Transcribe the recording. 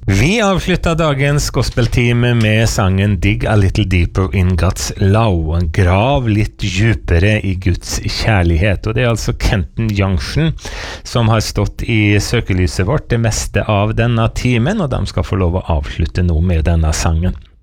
Vi avslutta dagens gospeltime med sangen Dig a Little Deeper in God's Love, grav litt djupere i Guds kjærlighet, og det altså Kenton Junction som har stått i søkelyset vårt det meste av denne timen, og de skal få lov å avslutte nå med denne sangen.